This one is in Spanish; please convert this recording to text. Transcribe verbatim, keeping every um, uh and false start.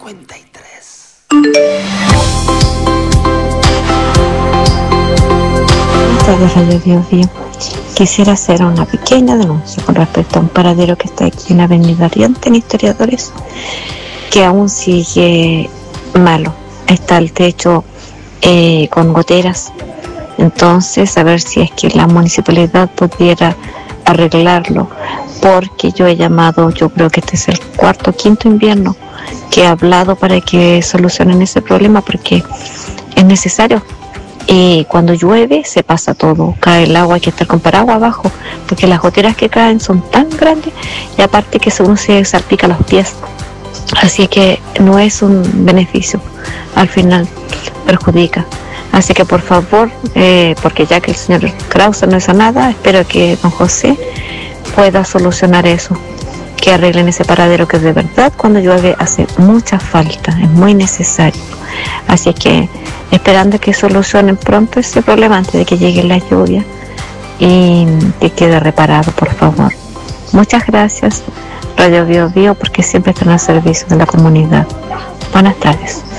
cincuenta y tres. Buenas tardes, Radio Bio Bio. Quisiera hacer una pequeña denuncia con respecto a un paradero que está aquí en Avenida Oriente, en Historiadores, que aún sigue malo. Está el techo eh, con goteras. Entonces, a ver si es que la municipalidad pudiera arreglarlo, porque yo he llamado, yo creo que este es el cuarto o quinto invierno que he hablado para que solucionen ese problema, porque es necesario. Y cuando llueve se pasa todo, cae el agua, hay que estar con paraguas abajo, porque las goteras que caen son tan grandes, y aparte que uno se salpica los pies, así que no es un beneficio, al final perjudica. Así que por favor, eh, porque ya que el señor Krause no hizo nada, espero que don José pueda solucionar eso, que arreglen ese paradero que de verdad cuando llueve hace mucha falta, es muy necesario. Así que esperando que solucionen pronto ese problema antes de que llegue la lluvia y que quede reparado, por favor. Muchas gracias, Radio Bio Bio, porque siempre están al servicio de la comunidad. Buenas tardes.